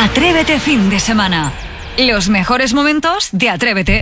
Atrévete fin de semana. Los mejores momentos de Atrévete.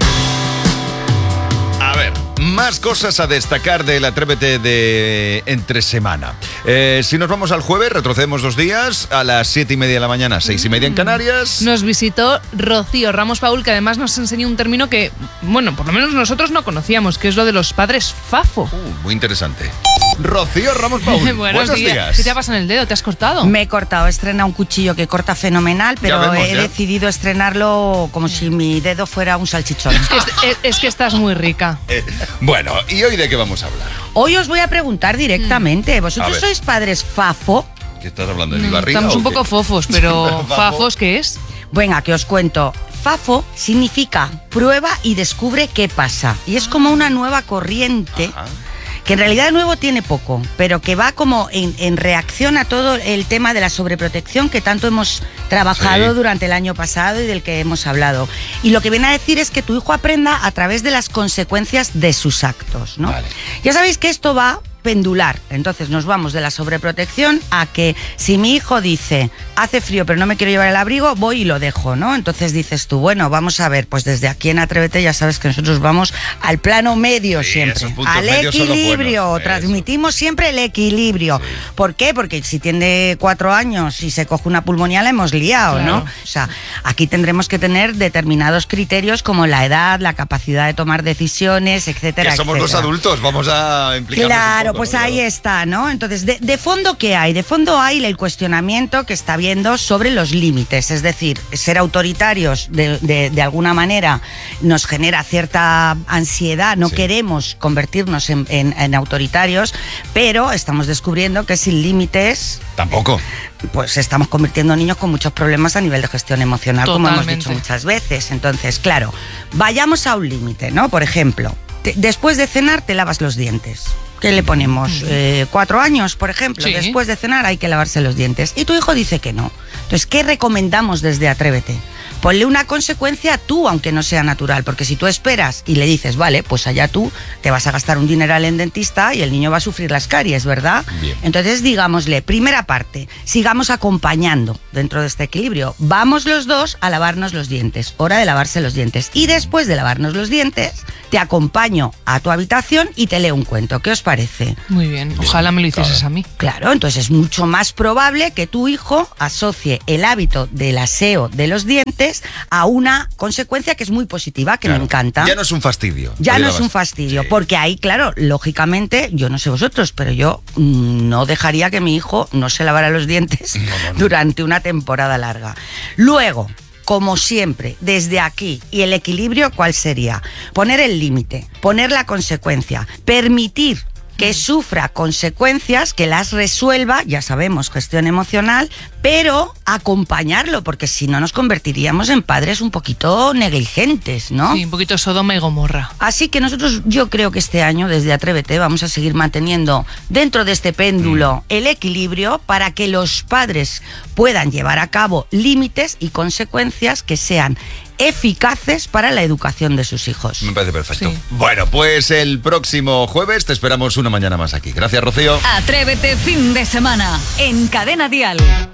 A ver, más cosas a destacar del Atrévete de entre semana. Si nos vamos al jueves, retrocedemos 2 días, a las 7:30 de la mañana, 6:30 en Canarias. Nos visitó Rocío Ramos Paul, que además nos enseñó un término que, bueno, por lo menos nosotros no conocíamos, que es lo de los padres FAFO. Muy interesante. Rocío Ramos Paul, buenos días. ¿Qué te ha pasado en el dedo? ¿Te has cortado? Me he cortado, he estrenado un cuchillo que corta fenomenal, pero he decidido estrenarlo como si mi dedo fuera un salchichón. Es que estás muy rica. Bueno, ¿y hoy de qué vamos a hablar? Hoy os voy a preguntar directamente, ¿vosotros sois padres FAFO? ¿Qué estás hablando de mi barriga? Estamos un poco fofos, pero ¿FAFOs qué es? Venga, que os cuento. FAFO significa prueba y descubre qué pasa. Y es como una nueva corriente. Ajá. Que en realidad de nuevo tiene poco, pero que va como en reacción a todo el tema de la sobreprotección que tanto hemos trabajado durante el año pasado y del que hemos hablado. Y lo que viene a decir es que tu hijo aprenda a través de las consecuencias de sus actos, ¿no? Vale. Ya sabéis que esto va pendular, entonces nos vamos de la sobreprotección a que si mi hijo dice hace frío pero no me quiero llevar el abrigo, voy y lo dejo, ¿no? Entonces dices tú, bueno, vamos a ver, pues desde aquí en Atrévete ya sabes que nosotros vamos al plano medio siempre, al equilibrio, transmitimos siempre el equilibrio. Sí. ¿Por qué? Porque si tiene 4 años y se coge una pulmonía la hemos liado, claro, ¿no? O sea, aquí tendremos que tener determinados criterios como la edad, la capacidad de tomar decisiones, etcétera, que somos los adultos, vamos a implicarnos. Claro, pues ahí está, ¿no? Entonces, de fondo, ¿qué hay? De fondo hay el cuestionamiento que está habiendo sobre los límites. Es decir, ser autoritarios de alguna manera nos genera cierta ansiedad. No queremos convertirnos en autoritarios, pero estamos descubriendo que sin límites... Tampoco. Pues estamos convirtiendo niños con muchos problemas a nivel de gestión emocional, totalmente, como hemos dicho muchas veces. Entonces, claro, vayamos a un límite, ¿no? Por ejemplo, después de cenar te lavas los dientes. ¿Qué le ponemos? 4 años, por ejemplo. Sí. Después de cenar hay que lavarse los dientes. Y tu hijo dice que no. Entonces, ¿qué recomendamos desde Atrévete? Ponle una consecuencia tú, aunque no sea natural, porque si tú esperas y le dices, vale, pues allá tú te vas a gastar un dineral en dentista y el niño va a sufrir las caries, ¿verdad? Bien. Entonces, digámosle, primera parte, sigamos acompañando dentro de este equilibrio. Vamos los dos a lavarnos los dientes, hora de lavarse los dientes. Y después de lavarnos los dientes, te acompaño a tu habitación y te leo un cuento. ¿Qué os parece? Muy bien, ojalá me lo hicieses a mí. Claro, entonces es mucho más probable que tu hijo asocie el hábito del aseo de los dientes a una consecuencia que es muy positiva, que me encanta. Ya no es un fastidio. Ya no es un fastidio, porque ahí, claro, lógicamente, yo no sé vosotros, pero yo no dejaría que mi hijo no se lavara los dientes durante una temporada larga. Luego, como siempre, desde aquí, y el equilibrio, ¿cuál sería? Poner el límite, poner la consecuencia, permitir que sufra consecuencias, que las resuelva, ya sabemos, gestión emocional, pero acompañarlo, porque si no nos convertiríamos en padres un poquito negligentes, ¿no? Sí, un poquito Sodoma y Gomorra. Así que nosotros, yo creo que este año, desde Atrévete, vamos a seguir manteniendo dentro de este péndulo el equilibrio para que los padres puedan llevar a cabo límites y consecuencias que sean eficaces para la educación de sus hijos. Me parece perfecto. Sí. Bueno, pues el próximo jueves te esperamos una mañana más aquí. Gracias, Rocío. Atrévete fin de semana en Cadena Dial.